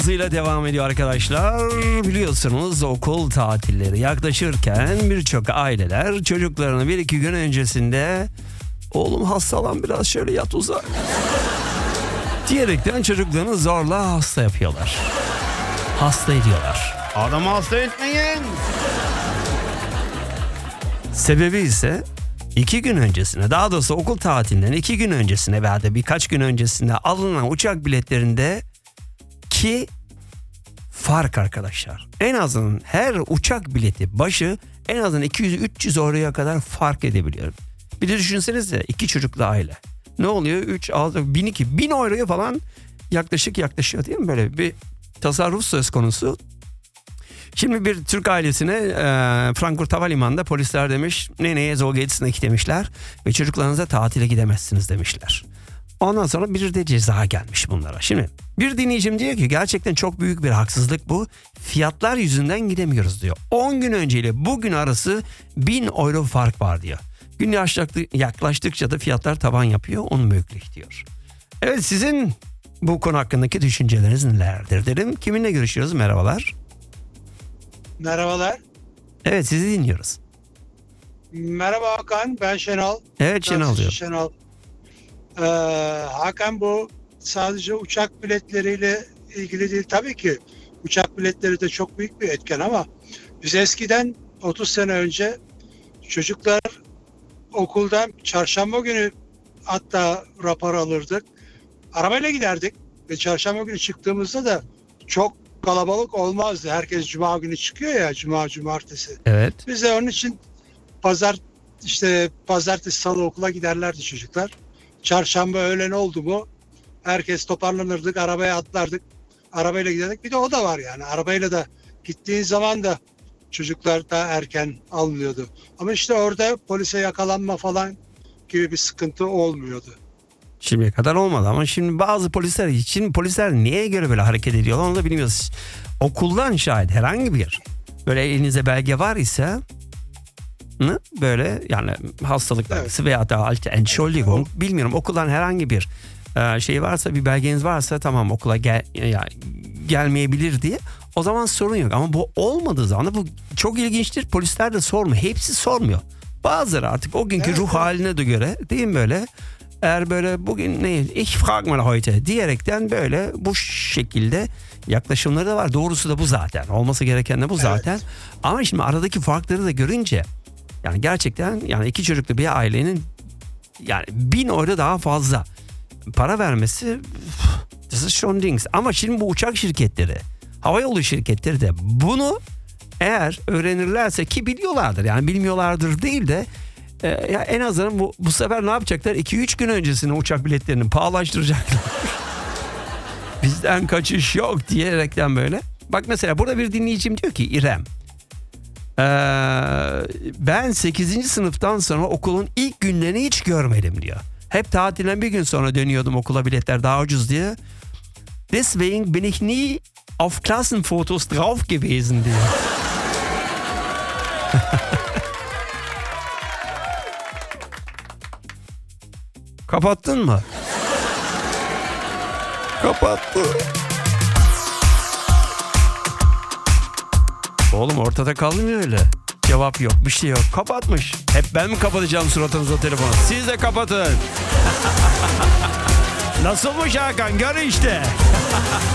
hızıyla devam ediyor arkadaşlar. Biliyorsunuz okul tatilleri yaklaşırken birçok aileler çocuklarını 1-2 gün öncesinde "Oğlum hastalan, biraz şöyle yat uzak" diyerekten çocuklarını zorla hasta yapıyorlar. Hasta ediyorlar. Adamı hasta etmeyin. Sebebi ise 2 gün öncesine, daha doğrusu okul tatilinden 2 gün öncesine veya da birkaç gün öncesinde alınan uçak biletlerinde ki fark arkadaşlar. En azından her uçak bileti başı en azından 200-300 euroya kadar fark edebiliyor. Bir de düşünsenize 2 çocuklu aile. Ne oluyor? 3, 6, 1000 euroya falan yaklaşıyor değil mi? Böyle bir tasarruf söz konusu. Şimdi bir Türk ailesine Frankfurt Havalimanı'nda polisler demiş, "Neye so geht's nicht" demişler ve çocuklarınıza tatile gidemezsiniz demişler. Ondan sonra bir de ceza gelmiş bunlara. Şimdi bir dinleyicim diyor ki gerçekten çok büyük bir haksızlık bu. Fiyatlar yüzünden gidemiyoruz diyor. 10 gün önceyle bugün arası 1000 euro fark var diyor. Gün yaklaştıkça da fiyatlar tavan yapıyor. Unmöglich diyor. Evet, sizin bu konu hakkındaki düşünceleriniz nelerdir dedim. Kiminle görüşüyoruz? Merhabalar. Merhabalar. Evet, sizi dinliyoruz. Merhaba Hakan, ben Şenal. Evet, Şenal diyor. Şenal. Hakan, bu sadece uçak biletleriyle ilgili değil. Tabii ki uçak biletleri de çok büyük bir etken ama biz eskiden 30 sene önce çocuklar okuldan çarşamba günü hatta rapor alırdık. Arabayla giderdik ve çarşamba günü çıktığımızda da çok kalabalık olmazdı. Herkes cuma günü çıkıyor ya, cumartesi. Evet. Biz de onun için pazartesi salı okula giderlerdi çocuklar. Çarşamba öğlen oldu mu herkes toparlanırdık, arabaya atlardık. Arabayla giderdik. Bir de o da var yani. Arabayla da gittiğin zaman da çocuklar daha erken alınıyordu. Ama işte orada polise yakalanma falan gibi bir sıkıntı olmuyordu. Şimdiye kadar olmadı ama şimdi bazı polisler için, polisler neye göre böyle hareket ediyorlar onu da bilmiyoruz. Okuldan şayet herhangi bir böyle elinizde belge var ise böyle yani hastalık belgesi veya da Entschuldigung, bilmiyorum, okuldan herhangi bir şey varsa, bir belgeniz varsa tamam, okula gelmeyebilir diye, o zaman sorun yok. Ama bu olmadığı zaman da bu çok ilginçtir. Polisler de sormuyor. Hepsi sormuyor. Bazıları artık o günkü ruh haline de göre, değil mi böyle? Eğer böyle bugün ich frag mal heute diyerekten böyle bu şekilde yaklaşımları da var. Doğrusu da bu zaten. Olması gereken de bu zaten. Evet. Ama şimdi aradaki farkları da görünce yani gerçekten yani 2 çocuklu bir ailenin yani 1000 euro daha fazla para vermesi, das ist schon Dings. Ama şimdi bu uçak şirketleri, havayolu şirketleri de bunu eğer öğrenirlerse, ki biliyorlardır yani bilmiyorlardır değil de ya en azından bu sefer ne yapacaklar? 2-3 gün öncesine uçak biletlerini pahalaştıracaklar. Bizden kaçış yok diyerekten böyle. Bak mesela burada bir dinleyicim diyor ki, İrem, ben 8. sınıftan sonra okulun ilk günlerini hiç görmedim diyor. Hep tatilden bir gün sonra dönüyordum okula, biletler daha ucuz diye. Deswegen bin ich nie auf Klassenfotos drauf gewesen diyor. Kapattın mı? Kapattı. Oğlum ortada kalmıyor öyle. Cevap yok, bir şey yok. Kapatmış. Hep ben mi kapatacağım suratınıza telefonu? Siz de kapatın. Nasılmış Hakan? Gör işte.